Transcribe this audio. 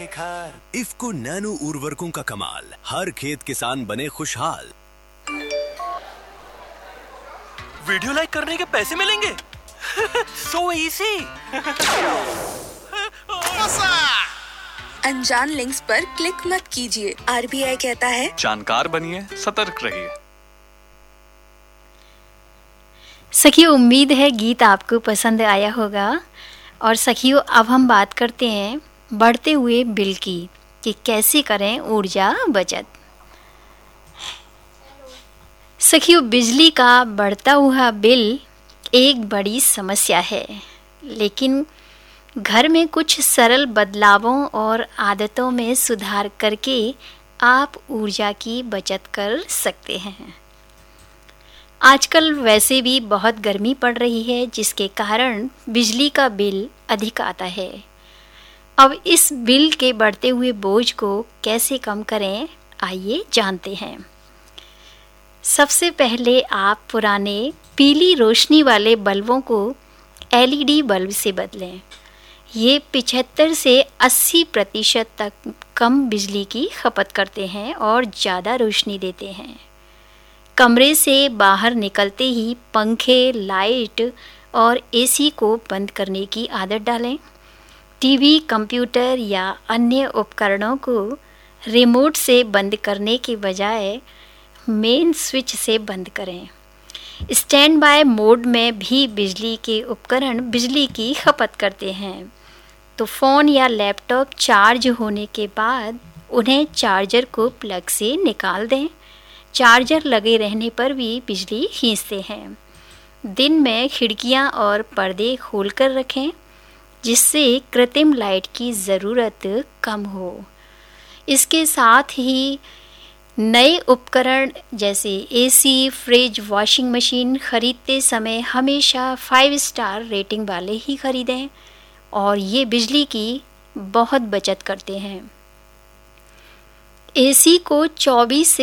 निखार। इफ्को नैनो उर्वरकों का कमाल, हर खेत किसान बने खुशहाल। वीडियो लाइक करने के पैसे मिलेंगे? So easy. अनजान लिंक्स पर क्लिक मत कीजिए। आरबीआई कहता है जानकार बनिए, सतर्क रहिए। सखियों, उम्मीद है गीत आपको पसंद आया होगा। और सखियों, अब हम बात करते हैं बढ़ते हुए बिल की कि कैसे करें ऊर्जा बचत। सखियों, बिजली का बढ़ता हुआ बिल एक बड़ी समस्या है, लेकिन घर में कुछ सरल बदलावों और आदतों में सुधार करके आप ऊर्जा की बचत कर सकते हैं। आजकल वैसे भी बहुत गर्मी पड़ रही है, जिसके कारण बिजली का बिल अधिक आता है। अब इस बिल के बढ़ते हुए बोझ को कैसे कम करें, आइए जानते हैं। सबसे पहले आप पुराने पीली रोशनी वाले बल्बों को एलईडी बल्ब से बदलें। ये 75 से 80% तक कम बिजली की खपत करते हैं और ज़्यादा रोशनी देते हैं। कमरे से बाहर निकलते ही पंखे, लाइट और एसी को बंद करने की आदत डालें। टीवी, कंप्यूटर या अन्य उपकरणों को रिमोट से बंद करने के बजाय मेन स्विच से बंद करें। स्टैंड बाय मोड में भी बिजली के उपकरण बिजली की खपत करते हैं, तो फ़ोन या लैपटॉप चार्ज होने के बाद उन्हें चार्जर को प्लग से निकाल दें। चार्जर लगे रहने पर भी बिजली खींचते हैं। दिन में खिड़कियां और पर्दे खोलकर रखें, जिससे कृत्रिम लाइट की ज़रूरत कम हो। इसके साथ ही नए उपकरण जैसे एसी, फ्रिज, वॉशिंग मशीन खरीदते समय हमेशा 5 स्टार रेटिंग वाले ही खरीदें, और ये बिजली की बहुत बचत करते हैं। एसी को 24 से